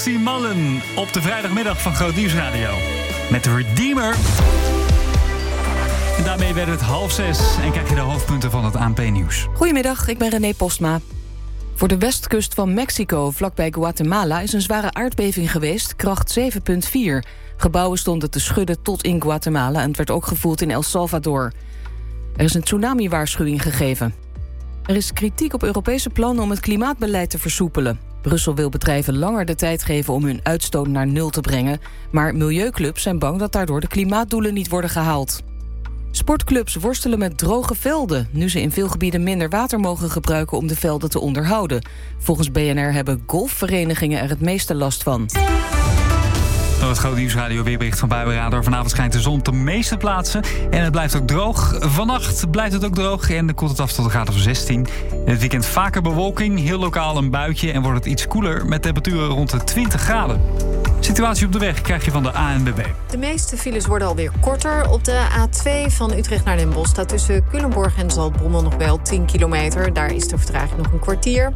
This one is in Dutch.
Chelsea Mullen op de vrijdagmiddag van Groot Nieuws Radio. Met de Redeemer. En daarmee werd het 5:30 en krijg je de hoofdpunten van het ANP-nieuws. Goedemiddag, ik ben René Postma. Voor de westkust van Mexico, vlakbij Guatemala, is een zware aardbeving geweest, kracht 7,4. Gebouwen stonden te schudden tot in Guatemala en het werd ook gevoeld in El Salvador. Er is een tsunami-waarschuwing gegeven. Er is kritiek op Europese plannen om het klimaatbeleid te versoepelen. Brussel wil bedrijven langer de tijd geven om hun uitstoot naar nul te brengen, maar milieuclubs zijn bang dat daardoor de klimaatdoelen niet worden gehaald. Sportclubs worstelen met droge velden, nu ze in veel gebieden minder water mogen gebruiken om de velden te onderhouden. Volgens BNR hebben golfverenigingen er het meeste last van. Door het Groot Nieuws Radio weerbericht van Buienradar. Vanavond schijnt de zon op de meeste plaatsen. En het blijft ook droog. Vannacht blijft het ook droog en dan koelt het af tot een graad of 16. In het weekend vaker bewolking, heel lokaal een buitje en wordt het iets koeler met temperaturen rond de 20 graden. Situatie op de weg krijg je van de ANWB. De meeste files worden alweer korter. Op de A2 van Utrecht naar Den Bosch staat tussen Culemborg en Zaltbommel nog wel 10 kilometer. Daar is de vertraging nog een kwartier.